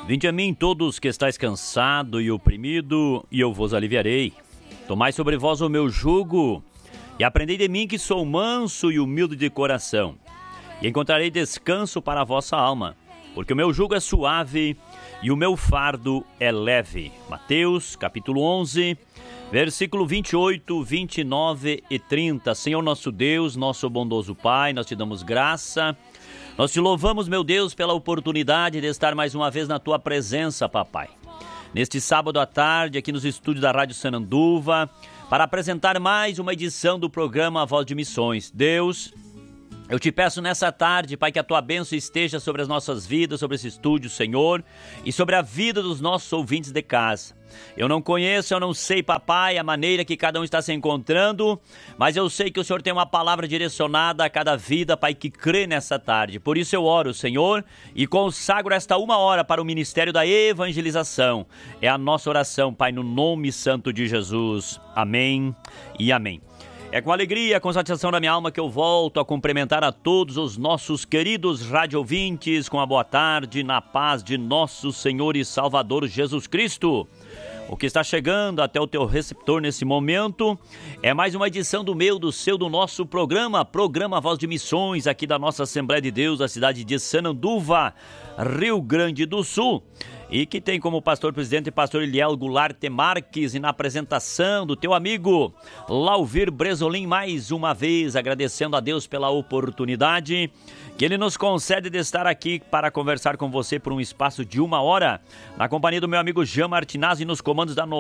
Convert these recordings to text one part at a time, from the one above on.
Vinde a mim todos que estáis cansado e oprimido, e eu vos aliviarei. Tomai sobre vós o meu jugo, e aprendei de mim que sou manso e humilde de coração, e encontrarei descanso para a vossa alma, porque o meu jugo é suave e o meu fardo é leve. Mateus, capítulo 11, versículo 28, 29 e 30. Senhor nosso Deus, nosso bondoso Pai, nós te damos graça. Nós te louvamos, meu Deus, pela oportunidade de estar mais uma vez na tua presença, papai. Neste sábado à tarde, aqui nos estúdios da Rádio Sananduva, para apresentar mais uma edição do programa Voz de Missões. Deus, eu te peço nessa tarde, Pai, que a tua bênção esteja sobre as nossas vidas, sobre esse estúdio, Senhor, e sobre a vida dos nossos ouvintes de casa. Eu não conheço, eu não sei, papai, a maneira que cada um está se encontrando, mas eu sei que o Senhor tem uma palavra direcionada a cada vida, Pai, que crê nessa tarde. Por isso eu oro, Senhor, e consagro esta uma hora para o ministério da evangelização. É a nossa oração, Pai, no nome santo de Jesus. Amém e amém. É com alegria, com satisfação da minha alma que eu volto a cumprimentar a todos os nossos queridos radiovintes com a boa tarde, na paz de nosso Senhor e Salvador Jesus Cristo. O que está chegando até o teu receptor nesse momento é mais uma edição do meu, do seu, do nosso programa Voz de Missões, aqui da nossa Assembleia de Deus, da cidade de Sananduva, Rio Grande do Sul. E que tem como pastor-presidente pastor Eliel Goulart Marques, e na apresentação do teu amigo Lauvir Bresolim, mais uma vez agradecendo a Deus pela oportunidade que Ele nos concede de estar aqui para conversar com você por um espaço de uma hora, na companhia do meu amigo Jean Martinazzi nos comandos da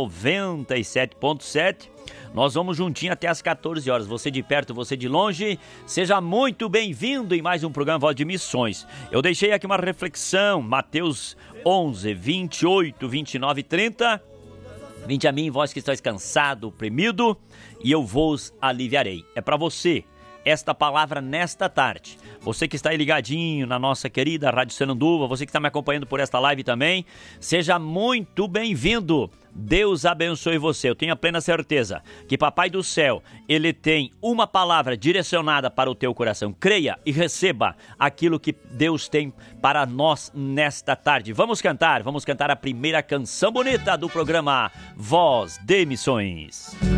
97.7. Nós vamos juntinho até as 14 horas, você de perto, você de longe, seja muito bem-vindo em mais um programa Voz de Missões. Eu deixei aqui uma reflexão, Mateus 11, 28, 29 e 30. Vinde a mim, vós que estáis cansado, oprimido, e eu vos aliviarei. É para você esta palavra nesta tarde. Você que está aí ligadinho na nossa querida Rádio Sananduva, você que está me acompanhando por esta live também, seja muito bem-vindo. Deus abençoe você. Eu tenho a plena certeza que Papai do Céu, Ele tem uma palavra direcionada para o teu coração. Creia e receba aquilo que Deus tem para nós nesta tarde. Vamos cantar a primeira canção bonita do programa Voz de Missões.